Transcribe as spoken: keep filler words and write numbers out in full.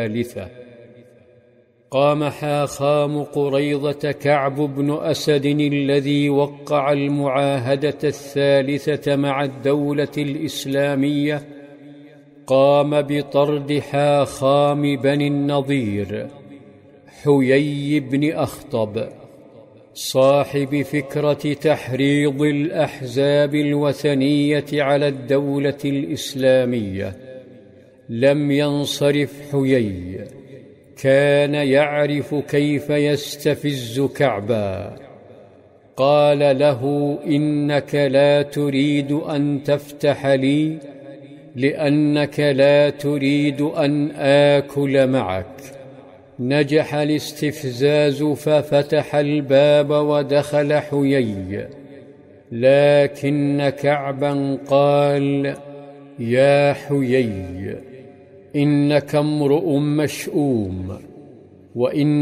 الثالثة. قام حاخام قريظة كعب بن أسد الذي وقع المعاهدة الثالثة مع الدولة الإسلامية، قام بطرد حاخام بن النضير حيي بن أخطب صاحب فكرة تحريض الأحزاب الوثنية على الدولة الإسلامية. لم ينصرف حيي، كان يعرف كيف يستفز كعبا. قال له: إنك لا تريد أن تفتح لي لأنك لا تريد أن آكل معك. نجح الاستفزاز ففتح الباب ودخل حيي، لكن كعبا قال: يا حيي، إنك امرؤ مشؤوم، وإن